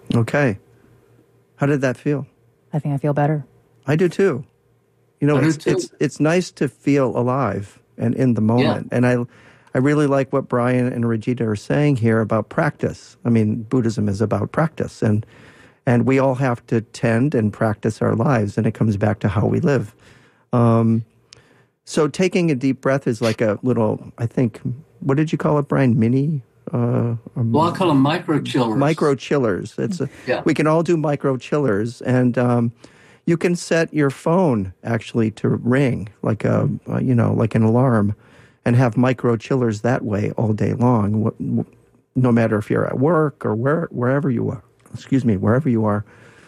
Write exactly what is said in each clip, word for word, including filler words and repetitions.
Okay. How did that feel? I think I feel better. I do too. You know, I it's, do too. it's it's nice to feel alive and in the moment. Yeah. And I I really like what Brian and Regina are saying here about practice. I mean, Buddhism is about practice, and and we all have to tend and practice our lives, and it comes back to how we live. Um, so taking a deep breath is like a little, I think, what did you call it, Brian? Mini? Uh, um, well, I call them micro chillers. Micro chillers. It's a, yeah. We can all do micro chillers, and um, you can set your phone actually to ring like a, uh, you know, like an alarm, and have micro chillers that way all day long. No matter if you're at work or where wherever you are. Excuse me, wherever you are.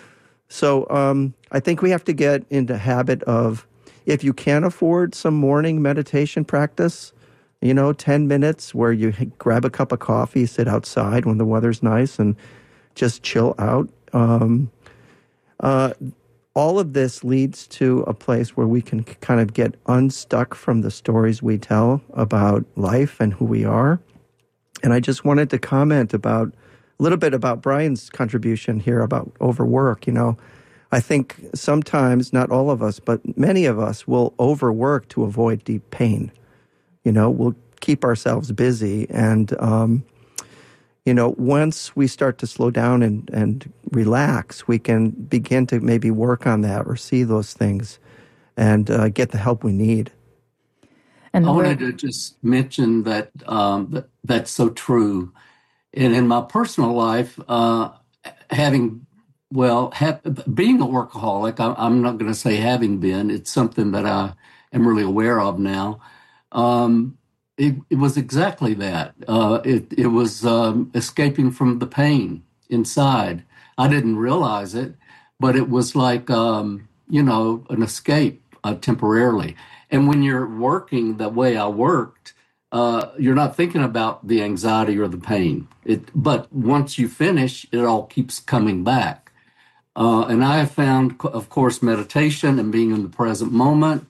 So um, I think we have to get into habit of, if you can afford some morning meditation practice, you know, ten minutes where you grab a cup of coffee, sit outside when the weather's nice, and just chill out. Um, uh, all of this leads to a place where we can kind of get unstuck from the stories we tell about life and who we are. And I just wanted to comment about a little bit about Brian's contribution here about overwork. You know, I think sometimes, not all of us, but many of us will overwork to avoid deep pain. You know, we'll keep ourselves busy. And, um, you know, once we start to slow down and, and relax, we can begin to maybe work on that or see those things and uh, get the help we need. And I wanted to just mention that, um, that that's so true. And in my personal life, uh, having, well, ha- being a workaholic, I, I'm not going to say having been, it's something that I am really aware of now. Um, it, it was exactly that. Uh, it, it was um, escaping from the pain inside. I didn't realize it, but it was like, um, you know, an escape uh, temporarily. And when you're working the way I worked, uh, you're not thinking about the anxiety or the pain. It, but once you finish, it all keeps coming back. Uh, and I have found, of course, meditation and being in the present moment.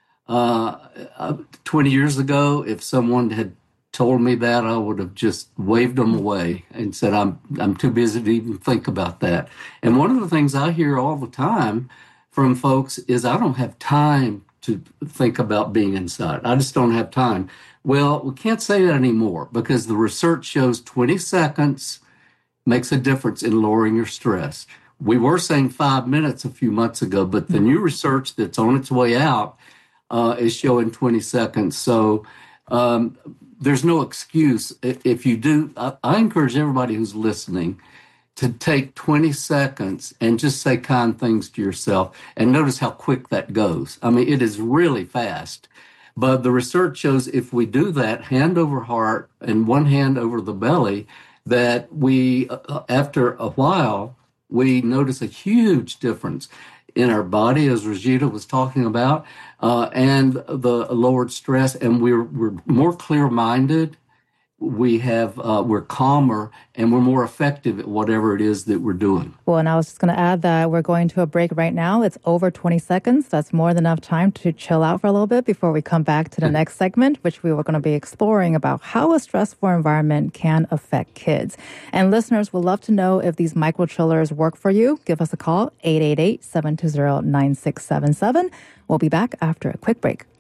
Uh, twenty years ago, if someone had told me that, I would have just waved them away and said, I'm I'm too busy to even think about that. And one of the things I hear all the time from folks is, I don't have time to think about being inside. I just don't have time. Well, we can't say that anymore, because the research shows twenty seconds makes a difference in lowering your stress. We were saying five minutes a few months ago, but the new research that's on its way out uh, is showing twenty seconds. So um, there's no excuse. If you do, I, I encourage everybody who's listening to take twenty seconds and just say kind things to yourself, and notice how quick that goes. I mean, it is really fast. But the research shows if we do that, hand over heart and one hand over the belly, that we, uh, after a while, we notice a huge difference in our body, as Regina was talking about, uh, and the lowered stress, and we're, we're more clear-minded. We have, uh, we're calmer, and we're more effective at whatever it is that we're doing. Well, and I was just going to add that we're going to a break right now. It's over twenty seconds. That's more than enough time to chill out for a little bit before we come back to the next segment, which we were going to be exploring about how a stressful environment can affect kids. And listeners would love to know if these micro chillers work for you. Give us a call, eight eight eight, seven two zero, nine six seven seven. We'll be back after a quick break.